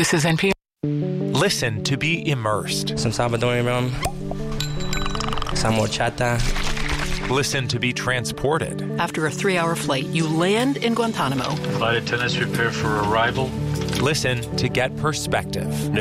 This is NPR. Listen to be immersed. Some Salvadorian rum, some horchata. Listen to be transported. After a 3-hour flight, you land in Guantanamo. Flight attendants prepare for arrival. Listen to get perspective.